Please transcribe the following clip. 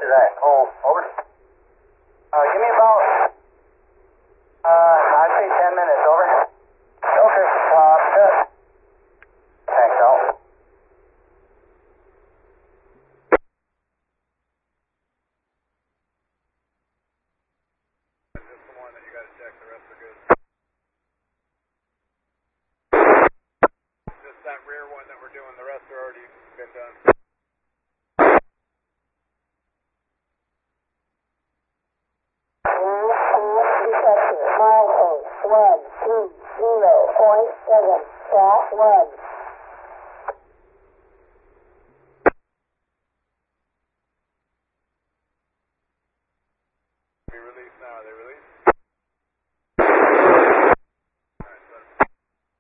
Is that? Oh, over. Give me about, I'd say 10 minutes, over. Okay, good. Thanks, Al. Just the one that you got to check, the rest are good. Just that rear one that we're doing, the rest are already been done. Detector, milepost 120.7, track 1.